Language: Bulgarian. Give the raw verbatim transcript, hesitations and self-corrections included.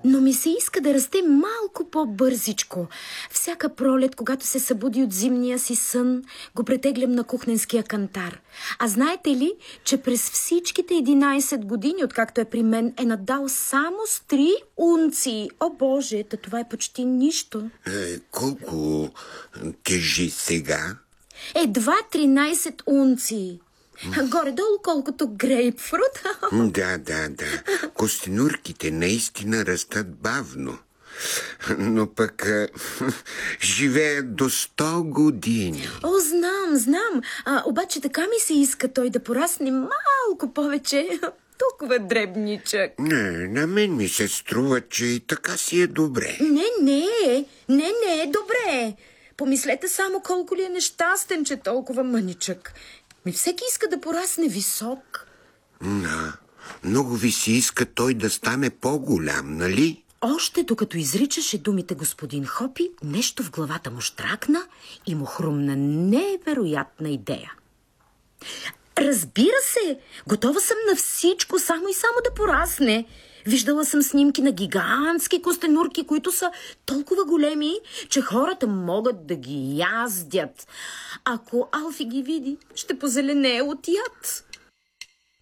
но ми се иска да расте малко по-бързичко. Всяка пролет, когато се събуди от зимния си сън, го претеглям на кухненския кантар. А знаете ли, че през всичките единайсет години, откакто е при мен, е надал само с три унции? О, Боже, та това е почти нищо. Е, колко тежи сега? Едва тринайсет унции. Горе-долу колкото грейпфрут. Да, да, да. Костенурките наистина растат бавно. Но пък а, живеят до сто години. О, знам, знам. А, обаче така ми се иска той да порасне малко повече. Толкова дребничък. Не, на мен ми се струва, че и така си е добре. Не, не, не, не е добре. Помислете само колко ли е нещастен, че толкова мъничък. Ми всеки иска да порасне висок. Да, много ви си иска той да стане по-голям, нали? Още докато изричаше думите господин Хопи, нещо в главата му щракна и му хрумна невероятна идея. Разбира се, готова съм на всичко, само и само да порасне. Виждала съм снимки на гигантски костенурки, които са толкова големи, че хората могат да ги яздят. Ако Алфи ги види, ще позеленее от яд.